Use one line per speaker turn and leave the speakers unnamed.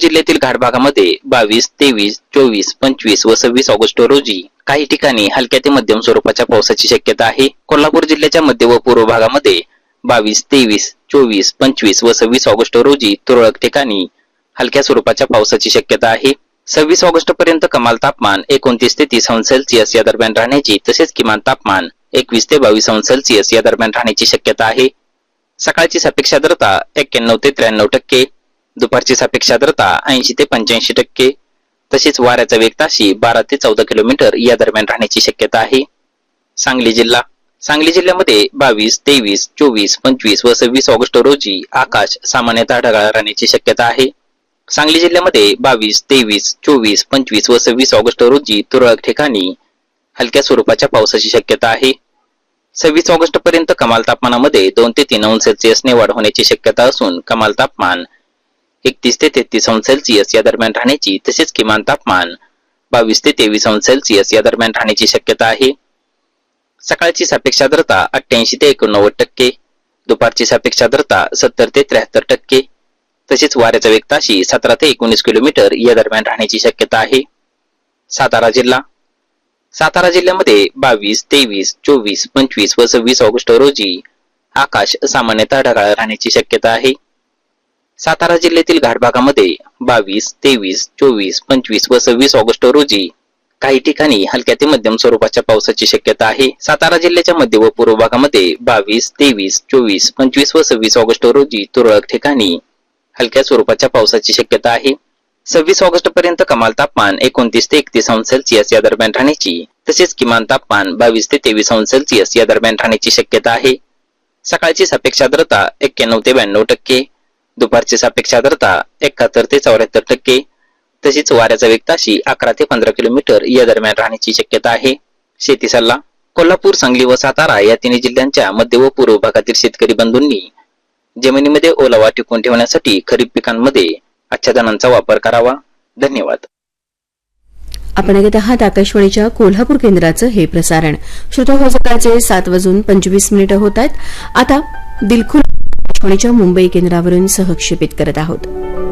जिल्ह्यातील घाट भागामध्ये 22, 23, 24, 25 व 26 ऑगस्ट रोजी काही ठिकाणी हलक्या ते मध्यम स्वरूपाच्या पावसाची शक्यता आहे। कोल्हापूर जिल्ह्याच्या मध्य व पूर्व भागामध्ये 22, 23, 24, 25 व 26 ऑगस्ट रोजी तुरळक ठिकाणी हलक्या स्वरूपाच्या पावसाची शक्यता आहे। 26 ऑगस्ट पर्यंत कमाल तापमान 29 ते 30 अंश सेल्सिअस या दरम्यान राहण्याची तसेच किमान तापमान 21 ते 22 अंश सेल्सिअस या दरम्यान राहण्याची शक्यता आहे। सकाळची सापेक्ष आर्द्रता 91 ते 93%, दुपारची सापेक्ष आर्द्रता 80 ते 85%, तसेच वाऱ्याचा वेग ताशी 12 ते 14 किलोमीटर या दरम्यान राहण्याची शक्यता आहे। सांगली जिल्ह्यामध्ये 22, 23, 24, 25 व 26 ऑगस्ट रोजी आकाश सामान्यतः ढगाळ राहण्याची शक्यता आहे। सांगली जिल्ह्यामध्ये 22, 23, 24, 25 व 26 ऑगस्ट रोजी तुरळक ठिकाणी हलक्या स्वरूपाच्या पावसाची शक्यता आहे। 26 ऑगस्ट पर्यंत कमाल तापमानामध्ये 2 ते 3 अंश सेल्सिअसने वाढ होण्याची शक्यता असून कमाल तापमान 31 ते 33 अंश सेल्सिअस या दरम्यान राहण्याची तसेच किमान तापमान 22 ते 23 अंश सेल्सिअस या दरम्यान राहण्याची शक्यता आहे। सकाळची सापेक्ष आर्द्रता 88 ते 89%, दुपारची सापेक्ष आर्द्रता 70 ते 73%, तसेच वाऱ्याचा वेग ताशी 17 ते 19 किलोमीटर या दरम्यान राहण्याची शक्यता आहे। सातारा जिल्ह्यामध्ये 22, 23, 24, 25 व 26 ऑगस्ट रोजी आकाश सामान्यतः ढगाळ राहण्याची शक्यता आहे। सातारा जिल्ह्यातील घाट भागामध्ये 22, 23, 24, 25 व 26 ऑगस्ट रोजी काही ठिकाणी हलक्या ते मध्यम स्वरूपाच्या पावसाची शक्यता आहे। सातारा जिल्ह्याच्या मध्य व पूर्व भागामध्ये 22, 23, 24, 25 व 26 ऑगस्ट रोजी तुरळक ठिकाणी हलक्या स्वरूपाच्या पावसाची शक्यता आहे। 26 ऑगस्ट पर्यंत कमाल तापमान 29 ते 31 अंश सेल्सिअस या दरम्यान राहण्याची तसेच किमान तापमान 22 ते 23 अंश सेल्सिअस या दरम्यान राहण्याची शक्यता आहे। सकाळची सापेक्ष आर्द्रता 91 ते 92%, दुपारची सापेक्ष आर्द्रता 71 ते 74%, तसेच वाऱ्याचा वेग ताशी 11 ते 15 किलोमीटर या दरम्यान राहण्याची शक्यता आहे। शेती सल्ला कोल्हापूर, सांगली व सातारा या तिन्ही जिल्ह्यांच्या मध्य व पूर्व भागातील शेतकरी बंधूंनी जमिनीमध्ये ओलावा टिकवून ठेवण्यासाठी खरीप पिकांमध्ये आच्छादनांचा वापर करावा। धन्यवाद।
आपण ऐकत आहात आकाशवाणीच्या कोल्हापूर केंद्राचं हे प्रसारण। श्रोता, सकाळचे 7:25 होत आहेत। आता दिलखुलास आकाशवाणीच्या मुंबई केंद्रावरून सहक्षेपित करत आहोत।